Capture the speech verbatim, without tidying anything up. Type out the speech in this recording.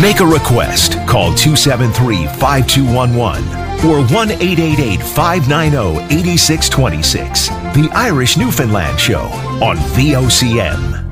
Make a request. Call two seven three, five two one one or one eight eight eight, five nine zero, eight six two six. The Irish Newfoundland Show on V O C M.